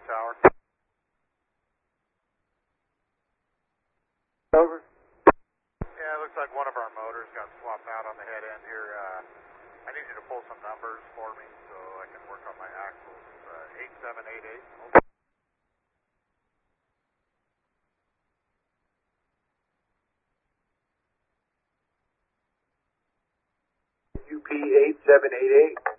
tower. Over. Yeah, it looks like one of our motors got swapped out on the head end here. I need you to pull some numbers for me so I can work on my axles. 8788. UP 8788.